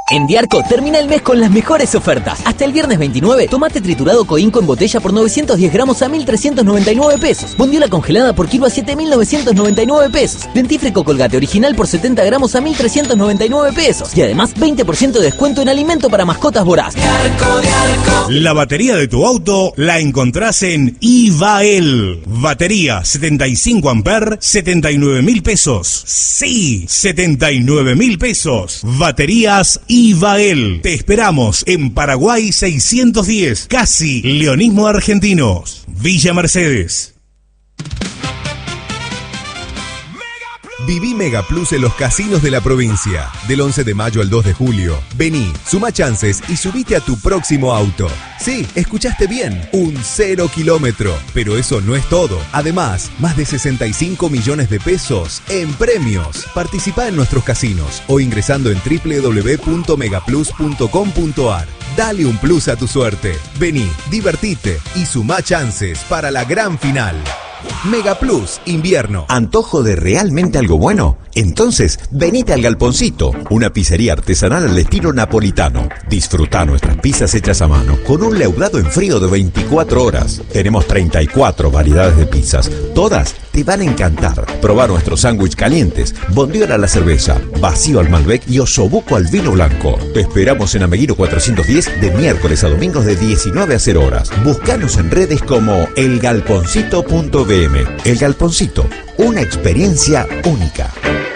En Diarco termina el mes con las mejores ofertas. Hasta el viernes 29, tomate triturado Coinco en botella por 910 gramos a 1.399 pesos. Bondiola congelada por kilo a 7.999 pesos. Dentífrico Colgate original por 70 gramos a 1.399 pesos. Y además 20% de descuento en alimento para mascotas Voraz. Diarco, Diarco. La batería de tu auto la encontrás en Ivael. Batería 75 amper, 79.000 pesos. Sí, 79.000 pesos. Baterías Ivael. Te esperamos en Paraguay 610, casi Leonismo Argentinos. Villa Mercedes. Viví Mega Plus en los casinos de la provincia. Del 11 de mayo al 2 de julio. Vení, suma chances y subite a tu próximo auto. Sí, escuchaste bien, un 0 kilómetro. Pero eso no es todo. Además, más de 65 millones de pesos en premios. Participá en nuestros casinos o ingresando en www.megaplus.com.ar. Dale un plus a tu suerte. Vení, divertite y suma chances para la gran final. Mega Plus Invierno. ¿Antojo de realmente algo bueno? Entonces, venite al Galponcito, una pizzería artesanal al estilo napolitano. Disfruta nuestras pizzas hechas a mano, con un leudado en frío de 24 horas. Tenemos 34 variedades de pizzas, todas te van a encantar. Probá nuestros sándwiches calientes, bondiola a la cerveza, vacío al Malbec y osobuco al vino blanco. Te esperamos en Ameguino 410 de miércoles a domingos de 19 a 0 horas. Búscanos en redes como elgalponcito.bm. El Galponcito, una experiencia única.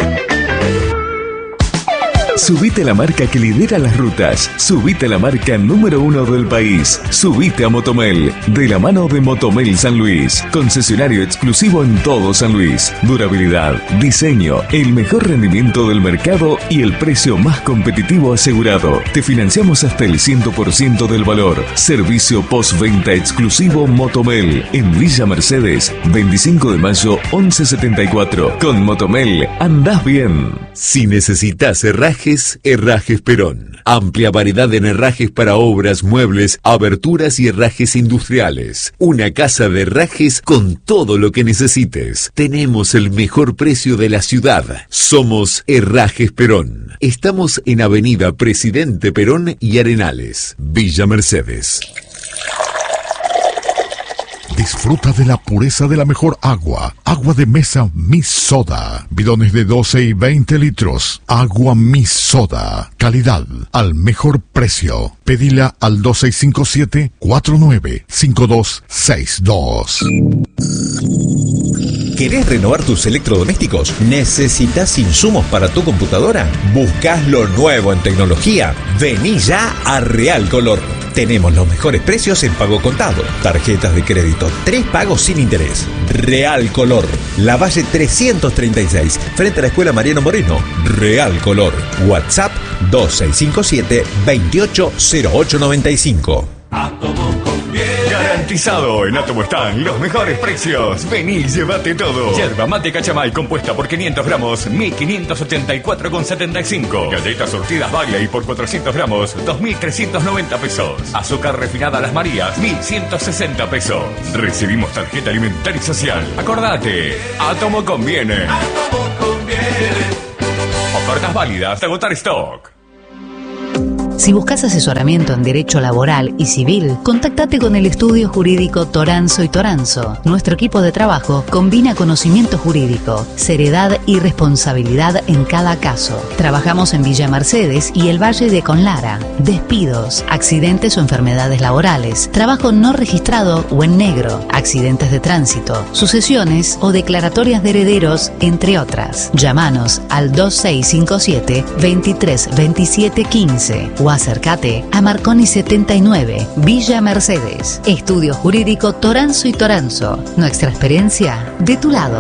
Subite a la marca que lidera las rutas. Subite a la marca número 1 del país. Subite a Motomel, de la mano de Motomel San Luis. Concesionario exclusivo en todo San Luis. Durabilidad, diseño, el mejor rendimiento del mercado y el precio más competitivo asegurado. Te financiamos hasta el 100% del valor. Servicio postventa exclusivo Motomel en Villa Mercedes, 25 de mayo 1174. Con Motomel andás bien. Si necesitas herrajes, Herrajes Perón. Amplia variedad en herrajes para obras, muebles, aberturas y herrajes industriales. Una casa de herrajes con todo lo que necesites. Tenemos el mejor precio de la ciudad. Somos Herrajes Perón. Estamos en Avenida Presidente Perón y Arenales, Villa Mercedes. Disfruta de la pureza de la mejor agua. Agua de mesa Mi Soda. Bidones de 12 y 20 litros. Agua Mi Soda. Calidad al mejor precio. Pedila al 2657-495262. ¿Querés renovar tus electrodomésticos? ¿Necesitas insumos para tu computadora? ¿Buscas lo nuevo en tecnología? Vení ya a Real Color. Tenemos los mejores precios en pago contado. Tarjetas de crédito, 3 pagos sin interés. Real Color. Lavalle 336, frente a la Escuela Mariano Moreno. Real Color. WhatsApp 2657-280895. Garantizado, en Átomo están los mejores precios. Vení y llévate todo. Yerba mate Cachamay compuesta por 500 gramos, 1.584,75. Galletas surtidas Bagley por 400 gramos, 2.390 pesos. Azúcar refinada Las Marías, 1.160 pesos. Recibimos tarjeta alimentaria y social. Acordate, Átomo conviene. Átomo conviene. Ofertas válidas hasta agotar stock. Si buscas asesoramiento en derecho laboral y civil, contáctate con el estudio jurídico Toranzo y Toranzo. Nuestro equipo de trabajo combina conocimiento jurídico, seriedad y responsabilidad en cada caso. Trabajamos en Villa Mercedes y el Valle de Conlara. Despidos, accidentes o enfermedades laborales, trabajo no registrado o en negro, accidentes de tránsito, sucesiones o declaratorias de herederos, entre otras. Llámanos al 2657 232715 o acércate a Marconi 79, Villa Mercedes. Estudio Jurídico Toranzo y Toranzo. Nuestra experiencia de tu lado.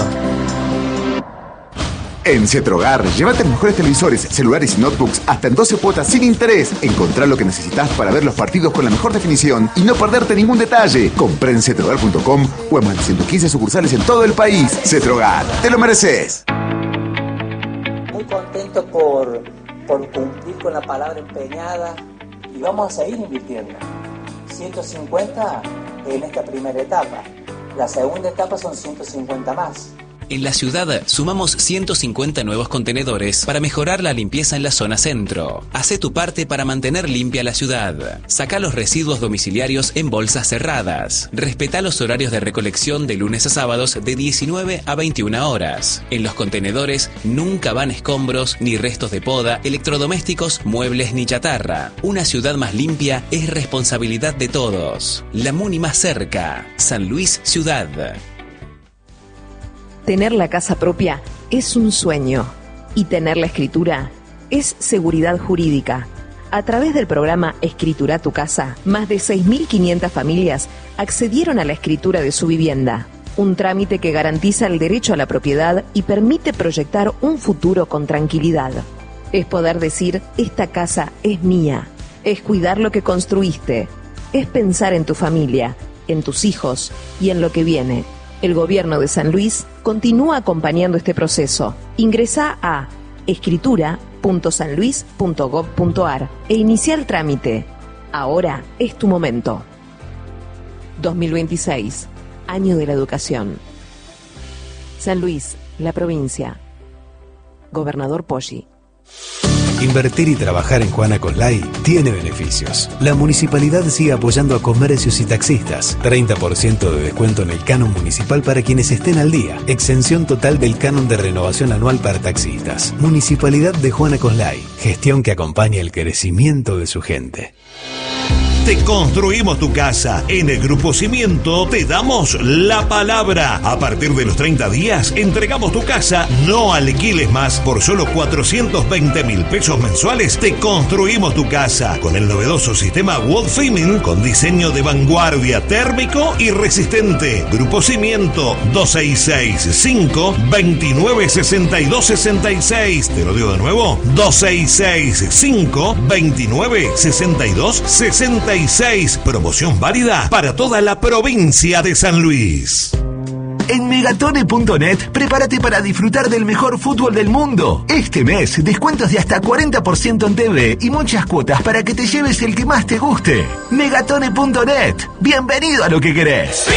En Cetrogar, llévate los mejores televisores, celulares y notebooks hasta en 12 cuotas sin interés. Encontrá lo que necesitas para ver los partidos con la mejor definición y no perderte ningún detalle. Comprá en cetrogar.com o en más de 115 sucursales en todo el país. Cetrogar, te lo mereces. Muy contento por cumplir con la palabra empeñada y vamos a seguir invirtiendo. 150 en esta primera etapa. La segunda etapa son 150 más. En la ciudad sumamos 150 nuevos contenedores para mejorar la limpieza en la zona centro. Hacé tu parte para mantener limpia la ciudad. Sacá los residuos domiciliarios en bolsas cerradas. Respetá los horarios de recolección de lunes a sábados de 19 a 21 horas. En los contenedores nunca van escombros ni restos de poda, electrodomésticos, muebles ni chatarra. Una ciudad más limpia es responsabilidad de todos. La Muni más cerca. San Luis Ciudad. Tener la casa propia es un sueño y tener la escritura es seguridad jurídica. A través del programa Escritura tu Casa, más de 6.500 familias accedieron a la escritura de su vivienda. Un trámite que garantiza el derecho a la propiedad y permite proyectar un futuro con tranquilidad. Es poder decir, esta casa es mía. Es cuidar lo que construiste. Es pensar en tu familia, en tus hijos y en lo que viene. El Gobierno de San Luis continúa acompañando este proceso. Ingresá a escritura.sanluis.gov.ar e inicia el trámite. Ahora es tu momento. 2026, Año de la Educación. San Luis, la provincia. Gobernador Poggi. Invertir y trabajar en Juana Coslay tiene beneficios. La municipalidad sigue apoyando a comercios y taxistas. 30% de descuento en el canon municipal para quienes estén al día. Exención total del canon de renovación anual para taxistas. Municipalidad de Juana Coslay. Gestión que acompaña el crecimiento de su gente. Te construimos tu casa. En el Grupo Cimiento te damos la palabra. A partir de los 30 días entregamos tu casa. No alquiles más. Por solo 420.000 pesos mensuales te construimos tu casa. Con el novedoso sistema Wallframing con diseño de vanguardia, térmico y resistente. Grupo Cimiento 2665-296266. Te lo digo de nuevo. 2665-296266. Promoción válida para toda la provincia de San Luis. En Megatone.net, prepárate para disfrutar del mejor fútbol del mundo. Este mes, descuentos de hasta 40% en TV y muchas cuotas para que te lleves el que más te guste. Megatone.net, bienvenido a lo que querés. Sí.